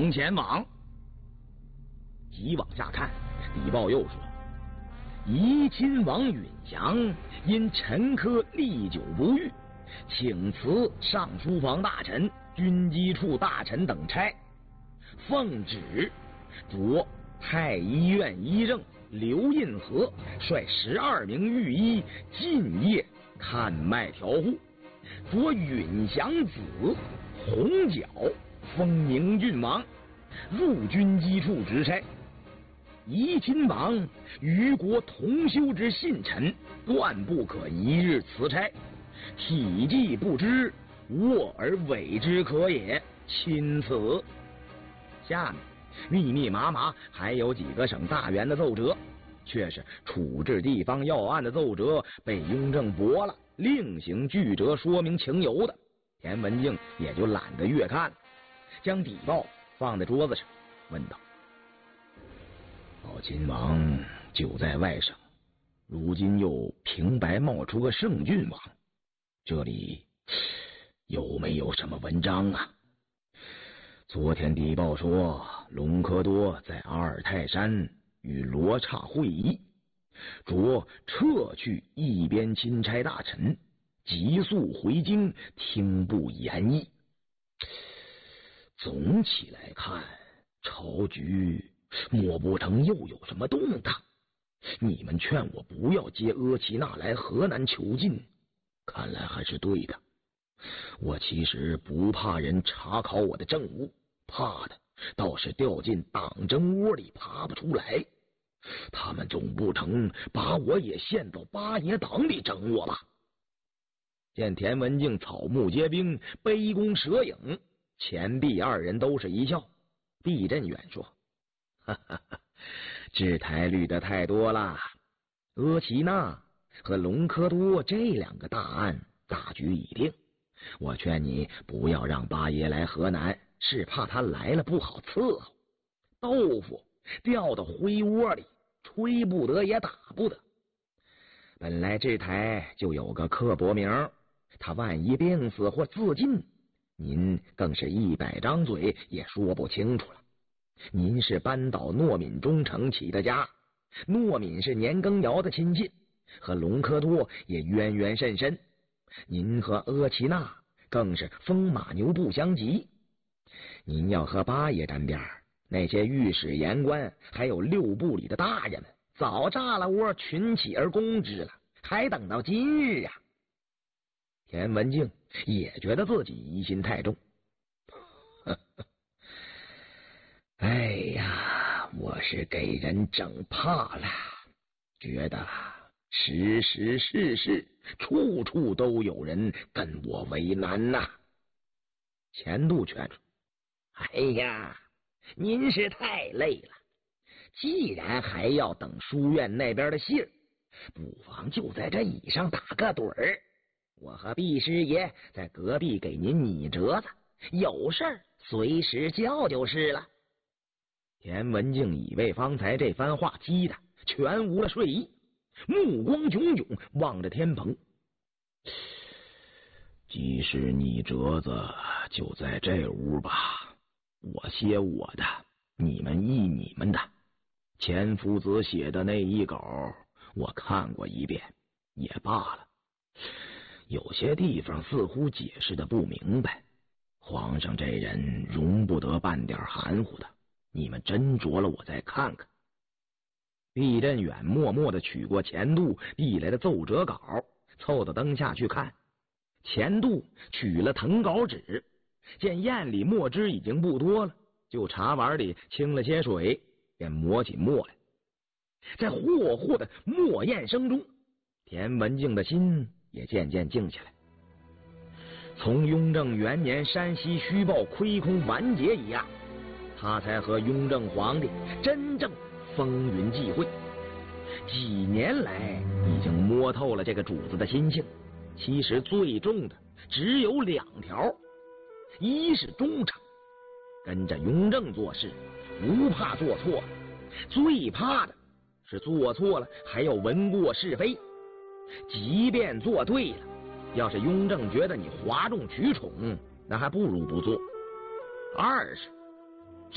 请前往。急往下看，邸报又说，怡亲王允祥因陈科历久不愈，请辞尚书房大臣、军机处大臣等差，奉旨着太医院医正刘印和率12名御医进夜看脉调护，着允祥子洪角封宁郡王，入军机处执差。怡亲王与国同修之信臣，断不可一日辞差，体计不知，卧而委之可也。钦此。下面密密麻麻还有几个省大员的奏折，却是处置地方要案的奏折，被雍正驳了，另行具折说明情由的。田文镜也就懒得阅看了，将邸报放在桌子上，问道：老亲王久在外省，如今又平白冒出个圣郡王，这里有没有什么文章啊？昨天邸报说，隆科多在阿尔泰山与罗刹会议，着撤去一边钦差大臣，急速回京听部言议。总体来看，朝局莫不成又有什么动荡。你们劝我不要接阿奇那来河南囚禁，看来还是对的。我其实不怕人查考我的政务，怕的倒是掉进党争窝里爬不出来。他们总不成把我也献到八爷党里整我吧？见田文镜草木皆兵，杯弓蛇影，钱币二人都是一笑。毕振远说：哈哈哈，制台虑得太多了。阿奇那和隆科多这2个大案大局已定，我劝你不要让八爷来河南，是怕他来了不好伺候。豆腐掉到灰窝里，吹不得也打不得。本来制台就有个刻薄名，他万一病死或自尽，您更是100张嘴也说不清楚了。您是扳倒诺敏忠诚起的家，诺敏是年羹尧的亲戚，和隆科多也渊源甚深。您和阿奇那更是风马牛不相及。您要和八爷沾边，那些御史言官还有6部里的大人们早炸了窝，群起而攻之了，还等到今日啊！田文镜也觉得自己疑心太重。哎呀，我是给人整怕了，觉得时时事事处处都有人跟我为难呐。钱度劝说：哎呀，您是太累了，既然还要等书院那边的信儿，不妨就在这椅上打个盹儿，我和毕师爷在隔壁给您拟折子，有事儿随时叫就是了。田文镜以为方才这番话激的全无了睡意，目光炯炯望着天棚。即使拟折子就在这屋吧，我写我的，你们议你们的。钱夫子写的那一稿我看过一遍，也罢了，有些地方似乎解释的不明白，皇上这人容不得半点含糊的，你们斟酌了我再看看。毕振远默默地取过钱度递来的奏折稿，凑到灯下去看。钱度取了誊稿纸，见砚里墨汁已经不多了，就茶碗里清了些水，便磨起墨来。在霍霍的墨砚声中，田文镜的心也渐渐静下来。从雍正元年山西虚报亏空完结一案，他才和雍正皇帝真正风云际会。几年来已经摸透了这个主子的心性，其实最重的只有2条，一是忠诚，跟着雍正做事不怕做错了，最怕的是做错了还要闻过是非，即便做对了，要是雍正觉得你哗众取宠，那还不如不做。二是